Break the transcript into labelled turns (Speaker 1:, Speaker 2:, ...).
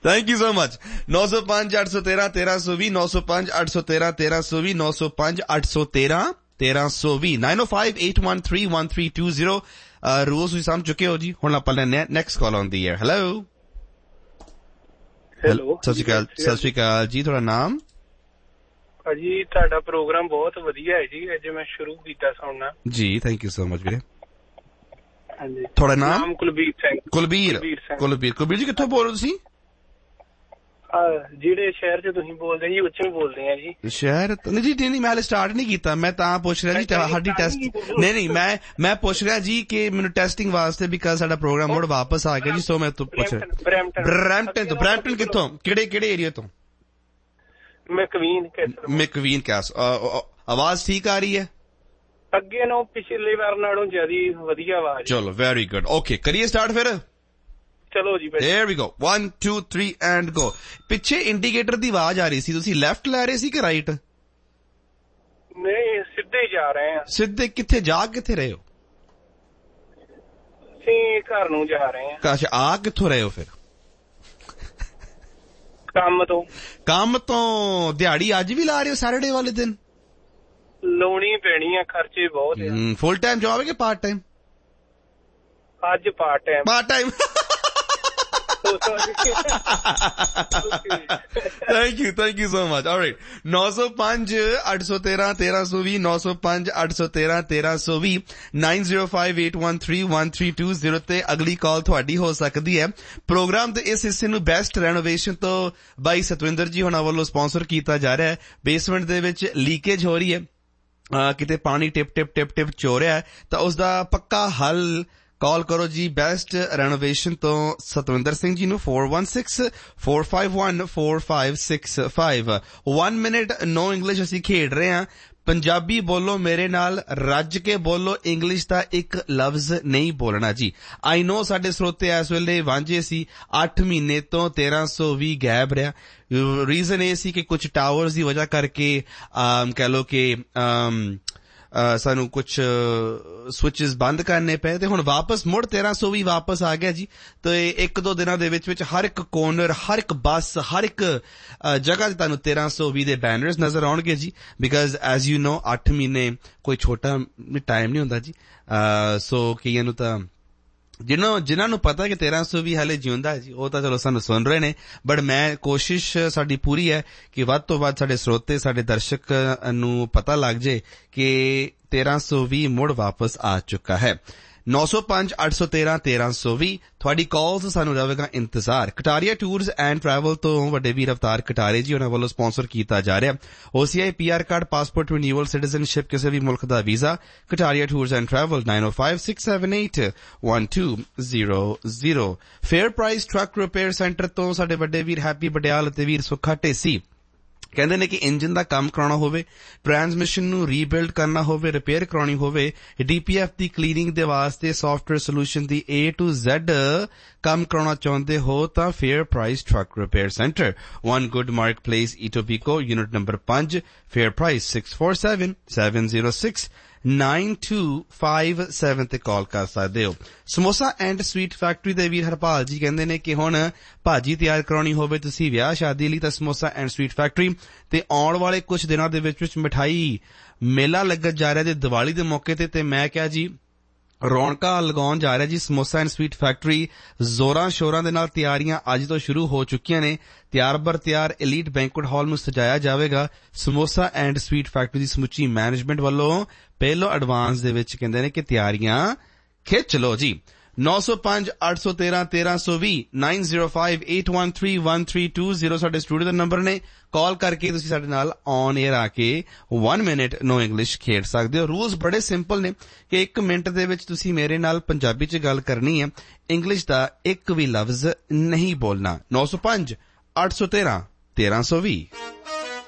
Speaker 1: Thank you so much. 905 813 1320 905 813 1320 905 813 1320 905 813 1320. Rules भी समझ चुके हो जी. हुण आपां लैने next call on the air. Hello
Speaker 2: hello,
Speaker 1: सत श्री अकाल जी. थोड़ा नाम?
Speaker 2: जी ਤੁਹਾਡਾ ਪ੍ਰੋਗਰਾਮ ਬਹੁਤ ਵਧੀਆ ਹੈ ਜੀ. ਅੱਜ ਮੈਂ ਸ਼ੁਰੂ ਕੀਤਾ ਸੁਣਨਾ
Speaker 1: ਜੀ. ਥੈਂਕ ਯੂ ਸੋ ਮਚ ਵੀਰੇ.
Speaker 2: ਹਾਂਜੀ.
Speaker 1: ਤੁਹਾਡਾ ਨਾਮ?
Speaker 2: ਕੁਲਬੀਰ ਸਿੰਘ.
Speaker 1: ਕੁਲਬੀਰ ਜੀ ਕਿੱਥੋਂ ਬੋਲ ਰਹੇ ਤੁਸੀਂ?
Speaker 2: ਜਿਹੜੇ ਸ਼ਹਿਰ ਚ ਤੁਸੀਂ ਬੋਲਦੇ ਜੀ ਉੱਚੋਂ ਹੀ ਬੋਲਦੇ ਆ ਜੀ.
Speaker 1: ਸ਼ਹਿਰ ਨਹੀਂ ਜੀ, ਮੈਂ ਹਲੇ ਸਟਾਰਟ ਨਹੀਂ ਕੀਤਾ. ਮੈਂ ਤਾਂ ਪੁੱਛ ਰਿਹਾ ਜੀ ਸਾਡੀ ਟੈਸਟ ਨਹੀਂ ਮੈਂ ਪੁੱਛ ਰਿਹਾ ਜੀ ਕਿ ਮੈਨੂੰ ਟੈਸਟਿੰਗ ਵਾਸਤੇ ਬਿਕਾਜ਼ ਸਾਡਾ ਪ੍ਰੋਗਰਾਮ ਮੁੜ ਵਾਪਸ ਆ ਗਿਆ ਜੀ. ਸੋ ਮੈਂ ਤੋਂ ਪੁੱਛ ਰਿਹਾ ਬਰੈਂਪਟਨ ਕਿੱਥੋਂ, ਕਿਹੜੇ ਏਰੀਆ ਤੋਂ? ਮੈਕਵੀਨ ਕੈਸ. ਆਵਾਜ਼ ਠੀਕ ਆ ਰਹੀ ਹੈ?
Speaker 2: ਅੱਗੇ ਨੂੰ ਪਿਛਲੇ ਵਾਰ ਨਾਲੋਂ ਜ਼ਿਆਦਾ ਵਧੀਆ ਆਵਾਜ਼.
Speaker 1: ਚਲੋ ਵੈਰੀ ਗੁੱਡ. ਓਕੇ ਕਰੀਏ ਸਟਾਰਟ ਫਿਰ. ਚਲੋ ਜੀ. There we go. 1 2 3 and go. ਪਿੱਛੇ ਇੰਡੀਕੇਟਰ ਦੀ ਆਵਾਜ਼ ਆ ਰਹੀ ਸੀ. ਤੁਸੀਂ ਲੈਫਟ ਲੈ ਰਹੇ ਸੀ ਕਿ ਰਾਈਟ?
Speaker 2: ਨਹੀਂ ਸਿੱਧੇ ਜਾ ਰਹੇ ਹਾਂ.
Speaker 1: ਸਿੱਧੇ ਕਿੱਥੇ ਕਿੱਥੇ ਰਹੇ ਹੋ?
Speaker 2: ਅਸੀਂ ਘਰ ਨੂੰ ਜਾ ਰਹੇ ਹਾਂ.
Speaker 1: ਅੱਛਾ ਆ ਕਿੱਥੋਂ ਰਹੇ ਹੋ ਫਿਰ? ਕੰਮ ਤੋਂ. ਦਿਹਾੜੀ ਅੱਜ ਵੀ ਲਾ ਰਹੇ ਹੋ ਸੈਟਰਡੇ ਵਾਲੇ ਦਿਨ?
Speaker 2: ਲਾਉਣੀ ਪੈਣੀ ਆ, ਖਰਚੇ ਬਹੁਤ ਆ.
Speaker 1: ਫੁੱਲ ਟਾਈਮ ਜੌਬ ਹੈ ਕਿ ਪਾਰਟ ਟਾਈਮ?
Speaker 2: ਅੱਜ part time.
Speaker 1: Thank you so much. All right. 905 813 1320 905 813 1320 905 813 1320 ਤੇ ਅਗਲੀ ਕਾਲ ਤੁਹਾਡੀ ਹੋ ਸਕਦੀ ਹੈ. ਪ੍ਰੋਗਰਾਮ ਦੇ ਇਸ ਹਿੱਸੇ ਨੂੰ ਬੈਸਟ ਰੈਨੋਵੇਸ਼ਨ ਤੋਂ ਬਾਈ ਸਤਵਿੰਦਰ ਜੀ ਹੋਣਾ ਵੱਲੋਂ ਸਪਾਂਸਰ ਕੀਤਾ ਜਾ ਰਿਹਾ ਹੈ. ਬੇਸਮੈਂਟ ਦੇ ਵਿੱਚ ਲੀਕੇਜ ਹੋ ਰਹੀ ਹੈ, ਕਿਤੇ ਪਾਣੀ ਟਿਪ ਚੋ ਰਿਹਾ ਹੈ, ਤਾਂ ਉਸਦਾ ਪੱਕਾ ਹੱਲ ਕਾਲ ਕਰੋ ਜੀ ਬੈਸਟ ਰੈਨੋਵੇਸ਼ਨ ਤੋਂ ਸਤਵਿੰਦਰ ਸਿੰਘ ਜੀ ਨੂੰ 416 451 4565. 1 ਮਿੰਟ ਨੋ ਇੰਗਲਿਸ਼ ਅਸੀਂ ਖੇਡ ਰਹੇ ਹਾਂ. ਪੰਜਾਬੀ ਬੋਲੋ ਮੇਰੇ ਨਾਲ, ਰੱਜ ਕੇ ਬੋਲੋ. ਇੰਗਲਿਸ਼ ਦਾ ਇੱਕ ਲਫ਼ਜ਼ ਨਹੀਂ ਬੋਲਣਾ ਜੀ. ਆਈ ਨੋ ਸਾਡੇ ਸਰੋਤੇ ਇਸ ਵੇਲੇ ਵਾਂਝੇ ਸੀ. 8 ਮਹੀਨੇ ਤੋਂ 1320 ਗੈਪ ਰਿਹਾ. ਰੀਜ਼ਨ ਇਹ ਸੀ ਕਿ ਕੁਝ ਟਾਵਰਸ ਦੀ ਵਜ੍ਹਾ ਕਰਕੇ ਕਹਿ ਲੋ ਕਿ ਸਾਨੂੰ ਕੁਝ ਸਵਿਚਸ ਬੰਦ ਕਰਨੇ ਪਏ ਤੇ ਹੁਣ ਵਾਪਸ ਮੁੜ 1320 ਵਾਪਸ ਆ ਗਿਆ ਜੀ. ਤੇ 1-2 ਦਿਨਾਂ ਦੇ ਵਿੱਚ ਹਰ ਇੱਕ ਕੋਰਨਰ, ਹਰ ਇੱਕ ਬੱਸ, ਹਰ ਇੱਕ ਜਗ੍ਹਾ ਤੇ ਤੁਹਾਨੂੰ 1320 ਦੇ ਬੈਨਰਸ ਨਜ਼ਰ ਆਉਣਗੇ ਜੀ. ਬਿਕਾਜ਼ ਐਜ਼ ਯੂ ਨੋ 8 ਮਹੀਨੇ ਕੋਈ ਛੋਟਾ ਟਾਈਮ ਨਹੀਂ ਹੁੰਦਾ ਜੀ. ਸੋ ਕਈਆਂ ਨੂੰ ਤਾਂ ਜਿਨ੍ਹਾਂ ਨੂੰ ਪਤਾ ਕਿ 1320 ਹਾਲੇ ਜਿਉਂਦਾ ਹੈ ਜੀ, ਉਹ ਤਾਂ ਚਲੋ ਸਾਨੂੰ ਸੁਣ ਰਹੇ ਨੇ. ਬਟ ਮੈਂ ਕੋਸ਼ਿਸ਼ ਸਾਡੀ ਪੂਰੀ ਹੈ ਕਿ ਵੱਧ ਤੋਂ ਵੱਧ ਸਾਡੇ ਸਰੋਤੇ, ਸਾਡੇ ਦਰਸ਼ਕ ਨੂੰ ਪਤਾ ਲੱਗ ਜੇ ਕਿ 1320 ਮੁੜ ਵਾਪਸ ਆ ਚੁੱਕਾ ਹੈ. 905 813 1320 ਤੁਹਾਡੀ ਕਾਲਸ ਸਾਨੂੰ ਰਹੇਗਾ ਇੰਤਜ਼ਾਰ. ਕਟਾਰੀਆ ਟੂਰਸ ਐਂਡ ਟਰੈਵਲ ਤੋਂ ਵੱਡੇ ਵੀਰ ਅਵਤਾਰ ਕਟਾਰੇ ਜੀ ਉਹਨਾਂ ਵੱਲੋਂ ਸਪਾਂਸਰ ਕੀਤਾ ਜਾ ਰਿਹਾ. OCI PR card, passport renewal, citizenship, ਕਿਸੇ ਵੀ ਮੁਲਕ ਦਾ visa. Kataria tours and travel 905 678 1200. Fair price truck repair centre ਤੋਂ ਸਾਡੇ ਵੱਡੇ ਵੀਰ ਹੈਪੀ ਬਡਿਆਲ ਅਤੇ ਵੀਰ ਸੁੱਖਾ ਢੇਸੀ ਕਹਿੰਦੇ ਨੇ ਕਿ ਇੰਜਨ ਦਾ ਕੰਮ ਕਰਾਉਣਾ ਹੋਵੇ, ਟ੍ਰਾਂਸਮਿਸ਼ਨ ਨੂੰ ਰੀਬਿਲਡ ਕਰਨਾ ਹੋਵੇ, ਰਿਪੇਅਰ ਕਰਾਉਣੀ ਹੋਵੇ, DPF ਦੀ ਕਲੀਨਿੰਗ ਦੇ ਵਾਸਤੇ software solution the A to Z ਕੰਮ ਕਰਾਉਣਾ ਚਾਹੁੰਦੇ ਹੋ ਤਾਂ fair price truck repair centre, 1 good mark place, ਈਟੋਬੀਕੋ, unit number 5, fair price 647 706 9257 ਤੇ ਕਾਲ ਕਰ ਸਕਦੇ ਹੋ. ਸਮੋਸਾ ਐਂਡ ਸਵੀਟ ਫੈਕਟਰੀ ਦੇ ਵੀਰ ਹਰਪਾਲ ਜੀ ਕਹਿੰਦੇ ਨੇ ਕਿ ਹੁਣ ਭਾਜੀ ਤਿਆਰ ਕਰਾਉਣੀ ਹੋਵੇ ਤੁਸੀਂ ਵਿਆਹ ਸ਼ਾਦੀ ਲਈ ਤਾਂ ਸਮੋਸਾ ਐਂਡ ਸਵੀਟ ਫੈਕਟਰੀ. ਤੇ ਆਉਣ ਵਾਲੇ ਕੁਝ ਦਿਨਾਂ ਦੇ ਵਿੱਚ ਮਿਠਾਈ ਮੇਲਾ ਲੱਗਣ ਜਾ ਰਿਹਾ ਜੀ ਦੀਵਾਲੀ ਦੇ ਮੌਕੇ ਤੇ ਮੈਂ ਕਿਹਾ ਜੀ ਰੌਣਕਾਂ ਲਗਾਉਣ ਜਾ ਰਿਹਾ ਜੀ ਸਮੋਸਾ ਐਂਡ ਸਵੀਟ ਫੈਕਟਰੀ. ਜ਼ੋਰਾਂ ਸ਼ੋਰਾਂ ਦੇ ਨਾਲ ਤਿਆਰੀਆਂ ਅੱਜ ਤੋਂ ਸ਼ੁਰੂ ਹੋ ਚੁੱਕੀਆਂ ਨੇ. ਤਿਆਰ ਬਰ ਤਿਆਰ ਐਲੀਟ ਬੈਂਕੁਏਟ ਹਾਲ ਨੂੰ ਸਜਾਇਆ ਜਾਵੇਗਾ. ਸਮੋਸਾ ਐਂਡ ਸਵੀਟ ਫੈਕਟਰੀ ਦੀ ਸਮੁੱਚੀ ਮੈਨੇਜਮੈਂਟ ਵੱਲੋਂ ਪਹਿਲੋਂ ਐਡਵਾਂਸ ਦੇ ਵਿੱਚ ਕਹਿੰਦੇ ਨੇ ਕਿ ਤਿਆਰੀਆਂ ਖਿੱਚ ਲਓ ਜੀ. 905 813 1320 905 813 1320 ਸਾਡੇ ਸਟੂਡੀਓ ਦਾ ਨੰਬਰ ਨੇ. ਕਾਲ ਕਰਕੇ ਤੁਸੀਂ ਸਾਡੇ ਨਾਲ ਔਨ 에ਅਰ ਆ ਕੇ 1 ਮਿੰਟ ਨੋ ਇੰਗਲਿਸ਼ ਖੇਡ ਸਕਦੇ ਹੋ. ਰੂਲਸ ਬੜੇ ਸਿੰਪਲ ਨੇ ਕਿ 1 ਮਿੰਟ ਦੇ ਵਿੱਚ ਤੁਸੀਂ ਮੇਰੇ ਨਾਲ ਪੰਜਾਬੀ 'ਚ ਗੱਲ ਕਰਨੀ ਹੈ. ਇੰਗਲਿਸ਼ ਦਾ ਇੱਕ ਵੀ ਲਫ਼ਜ਼ ਨਹੀਂ ਬੋਲਣਾ. 905 813 1320